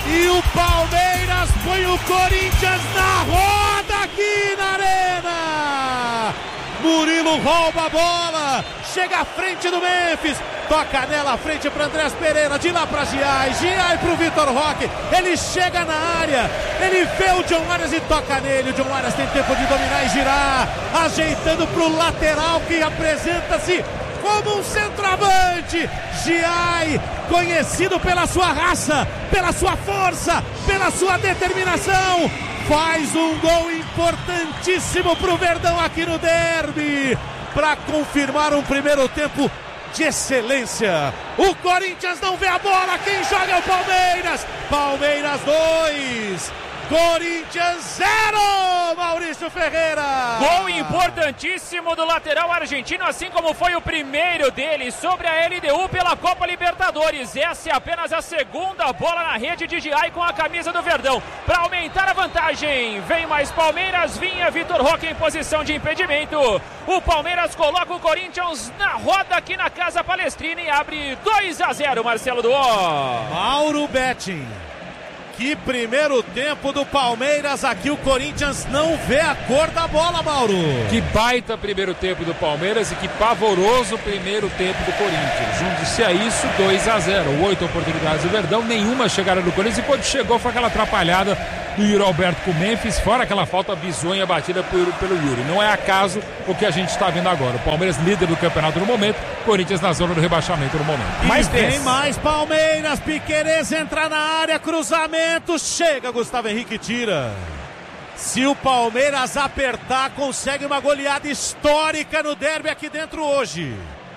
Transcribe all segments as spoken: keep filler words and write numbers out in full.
E o Palmeiras põe o Corinthians na roda aqui na Arena. Murilo rouba a bola, chega à frente do Memphis, toca nela à frente para Andrés Pereira, de lá para Giai, Giai para o Vitor Roque, ele chega na área, ele vê o John Arias e toca nele, o John Arias tem tempo de dominar e girar, ajeitando para o lateral que apresenta-se como um centroavante. Giai, conhecido pela sua raça, pela sua força, pela sua determinação, faz um gol importantíssimo para o Verdão aqui no derby, para confirmar um primeiro tempo de excelência. O Corinthians não vê a bola, quem joga é o Palmeiras. Palmeiras dois, Corinthians zero, Maurício Ferreira. Gol importantíssimo do lateral argentino, assim como foi o primeiro dele sobre a L D U pela Copa Libertadores. Essa é apenas a segunda bola na rede de Giai com a camisa do Verdão. Para aumentar a vantagem, vem mais Palmeiras, vinha Vitor Roque em posição de impedimento. O Palmeiras coloca o Corinthians na roda aqui na Casa Palestrina e abre dois a zero, Marcelo Duó. Mauro Betting. Que primeiro tempo do Palmeiras, aqui o Corinthians não vê a cor da bola, Mauro. Que baita primeiro tempo do Palmeiras e que pavoroso primeiro tempo do Corinthians. Junte-se a isso, dois a zero. Oito oportunidades do Verdão, nenhuma chegada do Corinthians, e quando chegou foi aquela atrapalhada do Yuri Alberto com o Memphis, fora aquela falta bizonha batida por, pelo Yuri. Não é acaso o que a gente está vendo agora. O Palmeiras líder do campeonato no momento, Corinthians na zona do rebaixamento no momento. E mais tem mais Palmeiras, Piquerez entra na área, cruzamento, chega Gustavo Henrique, tira. Se o Palmeiras apertar, consegue uma goleada histórica no derby aqui dentro hoje.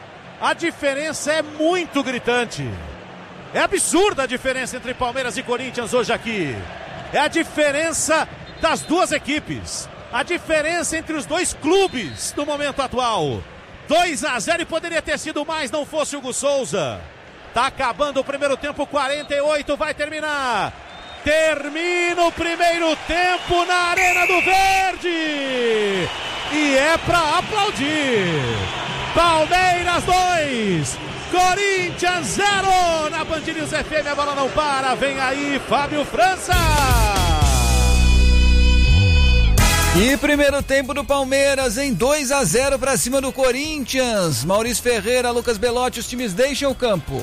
A diferença é muito gritante. É absurda a diferença entre Palmeiras e Corinthians hoje aqui. É a diferença das duas equipes. A diferença entre os dois clubes no momento atual. dois a zero e poderia ter sido mais, não fosse o Hugo Souza. Tá acabando o primeiro tempo, quarenta e oito, vai terminar. Termina o primeiro tempo na Arena do Verde. E é pra aplaudir. Palmeiras dois, Corinthians zero. Na Band News F M a bola não para. Vem aí Fábio França. E primeiro tempo do Palmeiras em dois a zero para cima do Corinthians. Maurício Ferreira, Lucas Belotti, os times deixam o campo.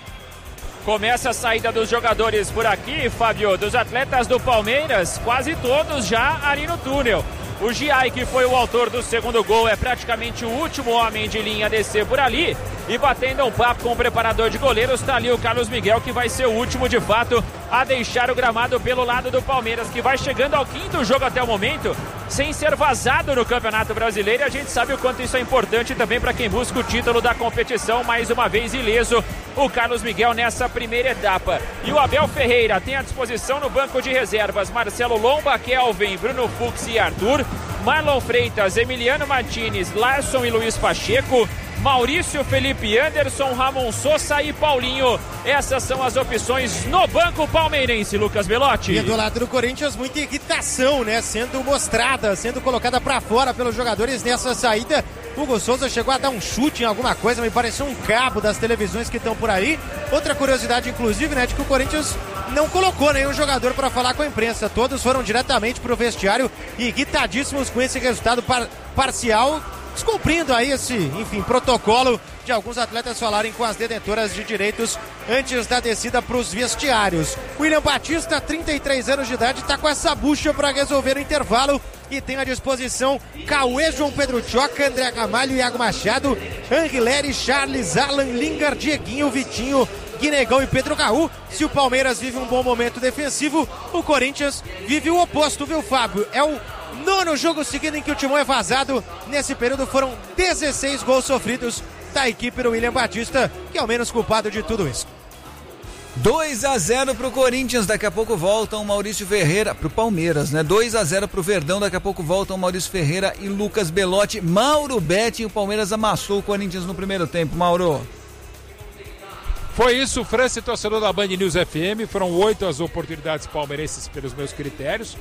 Começa a saída dos jogadores por aqui, Fábio, dos atletas do Palmeiras, quase todos já ali no túnel. O Giai, que foi o autor do segundo gol, é praticamente o último homem de linha a descer por ali. E batendo um papo com o preparador de goleiros, está ali o Carlos Miguel, que vai ser o último de fato a deixar o gramado pelo lado do Palmeiras, que vai chegando ao quinto jogo até o momento, sem ser vazado no Campeonato Brasileiro. E a gente sabe o quanto isso é importante também para quem busca o título da competição, mais uma vez ileso o Carlos Miguel nessa primeira etapa. E o Abel Ferreira tem à disposição no banco de reservas Marcelo Lomba, Kelvin, Bruno Fux e Arthur, Marlon Freitas, Emiliano Martinez, Larson e Luiz Pacheco, Maurício, Felipe Anderson, Ramon Sosa e Paulinho. Essas são as opções no banco palmeirense, Lucas Belotti. E do lado do Corinthians, muita irritação, né? Sendo mostrada, sendo colocada pra fora pelos jogadores nessa saída. Hugo Souza chegou a dar um chute em alguma coisa, me pareceu um cabo das televisões que estão por aí. Outra curiosidade, inclusive, né, de que o Corinthians não colocou nenhum jogador para falar com a imprensa. Todos foram diretamente pro vestiário, irritadíssimos com esse resultado par- parcial, descumprindo aí esse, enfim, protocolo de alguns atletas falarem com as detentoras de direitos antes da descida para os vestiários. William Batista, trinta e três anos de idade, está com essa bucha para resolver o intervalo e tem à disposição Cauê, João Pedro Tchoca, André Ramalho, Iago Machado, Anguilere, Charles, Alan, Lingard, Dieguinho, Vitinho, Guinegão e Pedro Raul. Se o Palmeiras vive um bom momento defensivo, o Corinthians vive o oposto, viu, Fábio? É o nono jogo seguido em que o Timão é vazado. Nesse período foram dezesseis gols sofridos da equipe do William Batista, que é o menos culpado de tudo isso. dois a zero pro Corinthians, daqui a pouco voltam Maurício Ferreira, pro Palmeiras, né? dois a zero pro Verdão, daqui a pouco voltam Maurício Ferreira e Lucas Belotti. Mauro Betting, o Palmeiras amassou o Corinthians no primeiro tempo, Mauro. Foi isso, França e torcedor da Band News F M. Foram oito as oportunidades palmeirenses pelos meus critérios.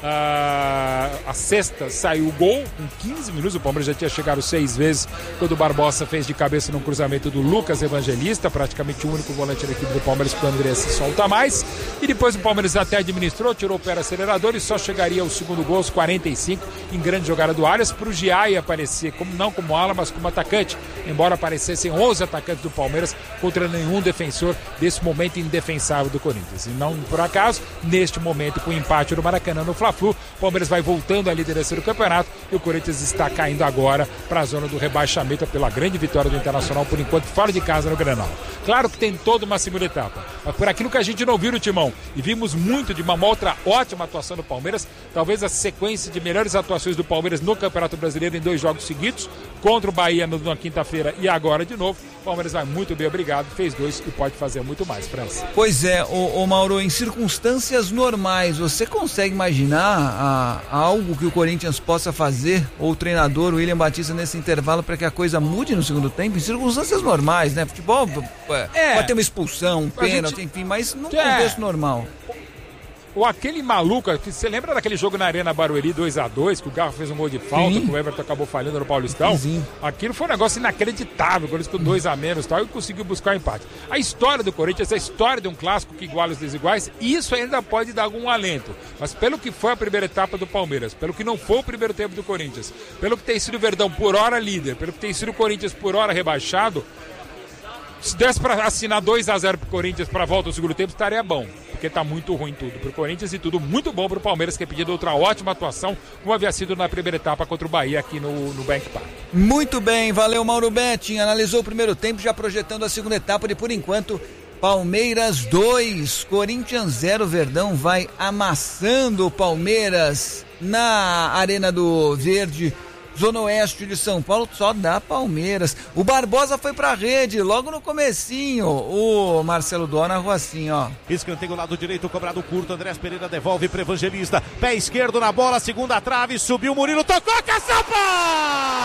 Ah, a sexta saiu o gol com quinze minutos. O Palmeiras já tinha chegado seis vezes quando o Barbosa fez de cabeça num cruzamento do Lucas Evangelista, praticamente o único volante da equipe do Palmeiras que o André se solta mais. E depois o Palmeiras até administrou, tirou o pé do acelerador e só chegaria ao segundo gol aos quarenta e cinco em grande jogada do Arias para o Giai aparecer, como, não como ala, mas como atacante. Embora aparecessem onze atacantes do Palmeiras contra nenhum defensor desse momento indefensável do Corinthians. E não por acaso, neste momento, com o empate do Maracanã no Fla-Flu, o Palmeiras vai voltando à liderança do campeonato e o Corinthians está caindo agora para a zona do rebaixamento pela grande vitória do Internacional, por enquanto fora de casa no Grenal. Claro que tem toda uma segunda etapa, mas por aquilo que a gente não viu no Timão e vimos muito de uma outra ótima atuação do Palmeiras, talvez a sequência de melhores atuações do Palmeiras no Campeonato Brasileiro em dois jogos seguidos, contra o Bahia no, na quinta-feira e agora de novo. O Palmeiras vai muito bem, obrigado, fez dois e pode fazer muito mais, França. Pois é, ô, ô Mauro, em circunstâncias normais, você consegue imaginar a, a algo que o Corinthians possa fazer, ou o treinador, o William Batista, nesse intervalo para que a coisa mude no segundo tempo? Em circunstâncias normais, né? Futebol é, pode ter uma expulsão, um pênalti, gente... enfim, mas num é. contexto normal. Ou aquele maluco, você lembra daquele jogo na Arena Barueri dois a dois, que o Garro fez um gol de falta, sim, que o Everton acabou falhando no Paulistão? Sim. Aquilo foi um negócio inacreditável, o Corinthians com dois a menos e tal, e conseguiu buscar o um empate. A história do Corinthians, a história de um clássico que iguala os desiguais, isso ainda pode dar algum alento. Mas pelo que foi a primeira etapa do Palmeiras, pelo que não foi o primeiro tempo do Corinthians, pelo que tem sido o Verdão por hora líder, pelo que tem sido o Corinthians por hora rebaixado, se desse para assinar dois a zero pro Corinthians para a volta do segundo tempo, estaria bom. Porque tá muito ruim tudo pro Corinthians e tudo muito bom pro Palmeiras, que é pedido outra ótima atuação, como havia sido na primeira etapa contra o Bahia aqui no, no Bank Park. Muito bem, valeu Mauro Betting. Analisou o primeiro tempo, já projetando a segunda etapa de, por enquanto, Palmeiras dois, Corinthians zero. Verdão vai amassando o Palmeiras na Arena do Verde, Zona Oeste de São Paulo, só dá Palmeiras. O Barbosa foi pra rede logo no comecinho. O Marcelo Dó narrou assim, ó. Escanteio lado direito, cobrado curto. Andrés Pereira devolve para Evangelista. Pé esquerdo na bola, segunda trave, subiu Murilo, tocou, caçapa!